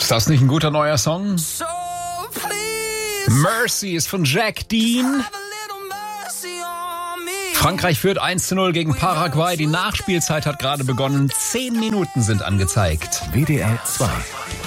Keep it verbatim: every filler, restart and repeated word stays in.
Ist das nicht ein guter neuer Song? So please, Mercy ist von Jack Dean. have a little mercy on me. Frankreich führt eins zu null gegen Paraguay. Die Nachspielzeit hat gerade begonnen. Zehn Minuten sind angezeigt. W D R zwei